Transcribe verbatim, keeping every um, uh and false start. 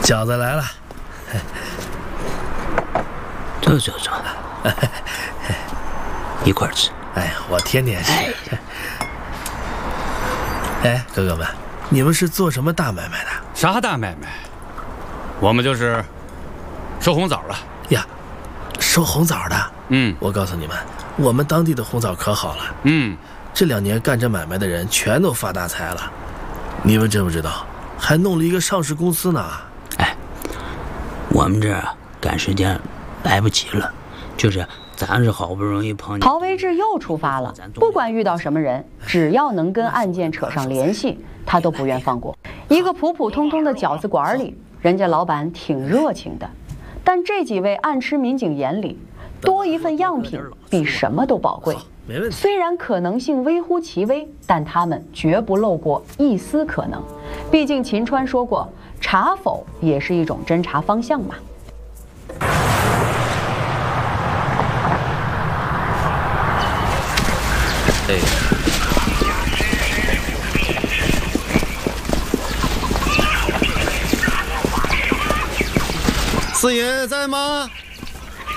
饺子来了。 坐坐坐，一块儿吃。 哎呀，我天天吃。哎，哥哥们，你们是做什么大买卖的？ 啥大买卖？我们就是收红枣了呀，收红枣的。 嗯， 我告诉你们，我们当地的红枣可好了。 嗯， 这两年干这买卖的人全都发大财了。你们知不知道？还弄了一个上市公司呢。 哎，我们这赶时间来不及了，就是咱是好不容易碰见。 陶维志又出发了，不管遇到什么人，只要能跟案件扯上联系，他都不愿放过。一个普普通通的饺子馆里，人家老板挺热情的，但这几位暗吃民警眼里，多一份样品比什么都宝贵。虽然可能性微乎其微，但他们绝不漏过一丝可能。毕竟秦川说过，查否也是一种侦查方向嘛。 哎， 四爷在吗？